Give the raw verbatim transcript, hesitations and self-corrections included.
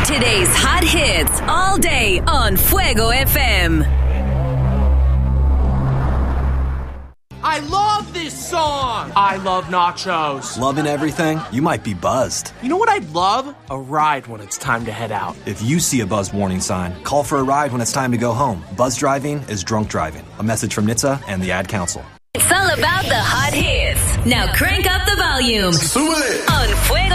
Today's hot hits all day on Fuego F M. I love this song! I love nachos. Loving everything? You might be buzzed. You know what I'd love? A ride when it's time to head out. If you see a buzz warning sign, call for a ride when it's time to go home. Buzz driving is drunk driving. A message from N H T S A and the Ad Council. It's all about the hot hits. Now crank up the volume on Fuego